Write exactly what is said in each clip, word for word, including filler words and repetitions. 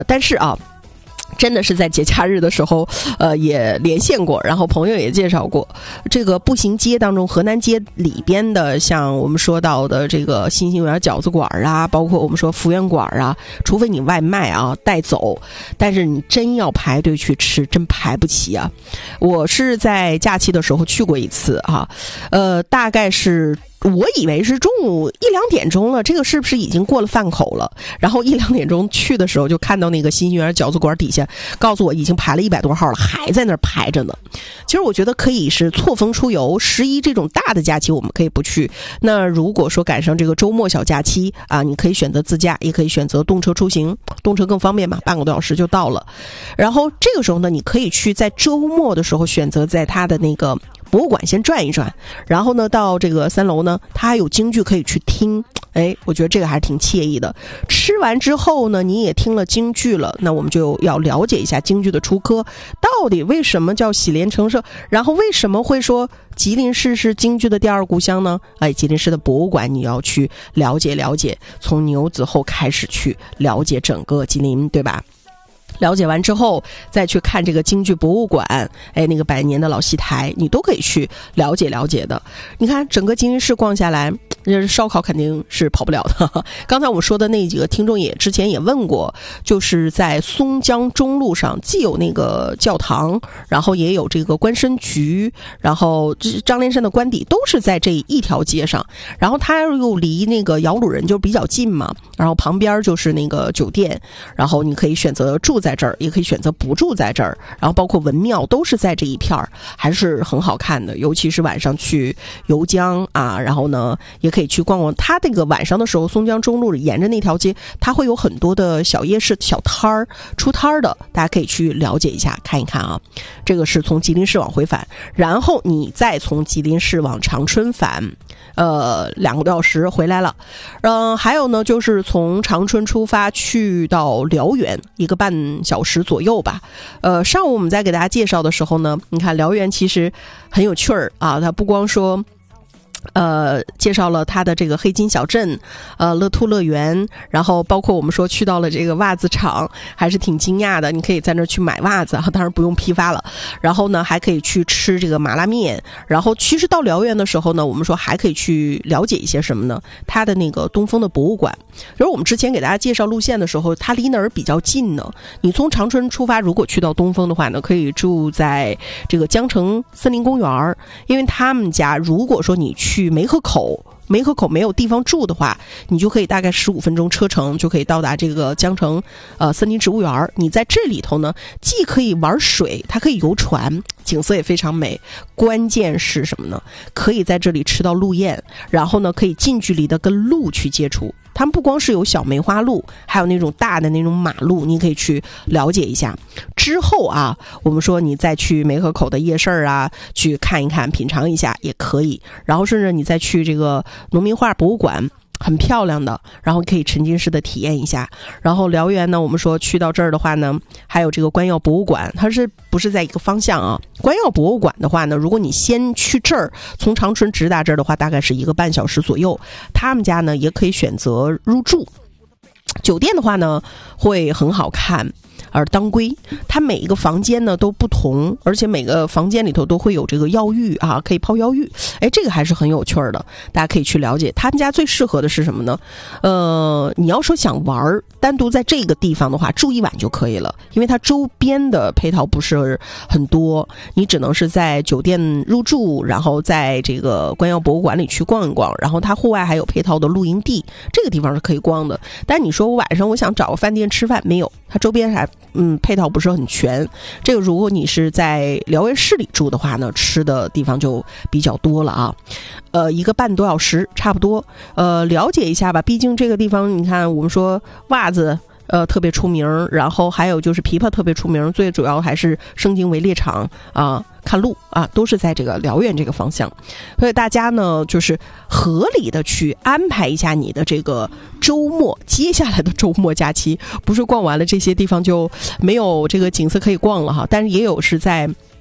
但是啊。真的是在节假日的时候，呃，也连线过，然后朋友也介绍过，这个步行街当中，河南街里边的，像我们说到的这个新兴园饺子馆啊，包括我们说福源馆啊，除非你外卖啊带走，但是你真要排队去吃，真排不齐啊。我是在假期的时候去过一次啊，呃，大概是。我以为是中午一两点钟了，这个是不是已经过了饭口了？然后一两点钟去的时候，就看到那个新兴园饺子馆底下，告诉我已经排了一百多号了，还在那儿排着呢。其实我觉得可以是错峰出游，十一这种大的假期我们可以不去。那如果说赶上这个周末小假期啊，你可以选择自驾，也可以选择动车出行，动车更方便嘛，半个多小时就到了。然后这个时候呢，你可以去在周末的时候选择在它的那个博物馆先转一转，然后呢到这个三楼呢，它还有京剧可以去听，哎，我觉得这个还是挺惬意的。吃完之后呢，你也听了京剧了，那我们就要了解一下京剧的初科，到底为什么叫喜连成社，然后为什么会说吉林市是京剧的第二故乡呢？哎，吉林市的博物馆你要去了解了解，从牛子后开始去了解整个吉林，对吧？了解完之后再去看这个京剧博物馆，哎，那个百年的老戏台你都可以去了解了解的。你看整个吉林市逛下来，烧烤肯定是跑不了的。刚才我们说的那几个听众也之前也问过，就是在松江中路上既有那个教堂，然后也有这个官绅局，然后张连山的官邸都是在这一条街上，然后它又离那个姚鲁人就比较近嘛，然后旁边就是那个酒店，然后你可以选择住在这儿，也可以选择不住在这儿，然后包括文庙都是在这一片儿，还是很好看的。尤其是晚上去游江啊，然后呢也可以去逛逛。它那个晚上的时候，松江中路沿着那条街，它会有很多的小夜市、小摊儿出摊儿的，大家可以去了解一下，看一看啊。这个是从吉林市往回返，然后你再从吉林市往长春返，呃，两个多小时回来了。嗯、呃，还有呢，就是从长春出发去到辽源，一个半小时左右吧。呃，上午我们在给大家介绍的时候呢，你看辽源其实很有趣儿啊，它不光说呃，介绍了它的这个黑金小镇，呃，乐兔乐园，然后包括我们说去到了这个袜子厂，还是挺惊讶的。你可以在那儿去买袜子，当然不用批发了。然后呢，还可以去吃这个麻辣面。然后其实到辽源的时候呢，我们说还可以去了解一些什么呢？它的那个东风的博物馆。就是我们之前给大家介绍路线的时候，它离哪儿比较近呢？你从长春出发，如果去到东风的话呢，可以住在这个江城森林公园，因为他们家如果说你去去梅河口，梅河口没有地方住的话，你就可以大概十五分钟车程就可以到达这个江城呃森林植物园。你在这里头呢，既可以玩水，它可以游船，景色也非常美。关键是什么呢？可以在这里吃到鹿宴，然后呢，可以近距离的跟鹿去接触。他们不光是有小梅花鹿，还有那种大的那种马鹿，你可以去了解一下。之后啊，我们说你再去梅河口的夜市啊，去看一看、品尝一下也可以。然后甚至你再去这个农民画博物馆，很漂亮的，然后可以沉浸式的体验一下。然后辽源呢，我们说去到这儿的话呢，还有这个官药博物馆，它是不是在一个方向啊？官药博物馆的话呢，如果你先去这儿，从长春直达这儿的话，大概是一个半小时左右。他们家呢也可以选择入住，酒店的话呢会很好看。而当归，它每一个房间呢都不同，而且每个房间里头都会有这个药浴啊，可以泡药浴。哎，这个还是很有趣的，大家可以去了解。他们家最适合的是什么呢？呃，你要说想玩，单独在这个地方的话，住一晚就可以了，因为它周边的配套不是很多，你只能是在酒店入住，然后在这个官药博物馆里去逛一逛，然后它户外还有配套的露营地，这个地方是可以逛的。但你说我晚上我想找个饭店吃饭，没有，它周边还嗯，配套不是很全。这个如果你是在辽源市里住的话呢，吃的地方就比较多了啊。呃，一个半多小时差不多。呃，了解一下吧，毕竟这个地方你看，我们说袜子呃特别出名，然后还有就是琵琶特别出名，最主要还是盛京围猎场啊。看路啊，都是在这个辽源这个方向，所以大家呢就是合理的去安排一下你的这个周末，接下来的周末假期，不是逛完了这些地方就没有这个景色可以逛了哈，但是也有是在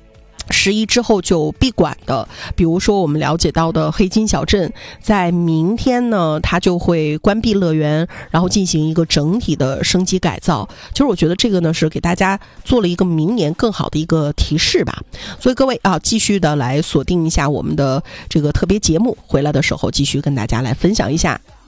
十一之后就闭馆的，比如说我们了解到的黑金小镇，在明天呢，它就会关闭乐园，然后进行一个整体的升级改造。其实我觉得这个呢是给大家做了一个明年更好的一个提示吧。所以各位啊，继续的来锁定一下我们的这个特别节目，回来的时候继续跟大家来分享一下。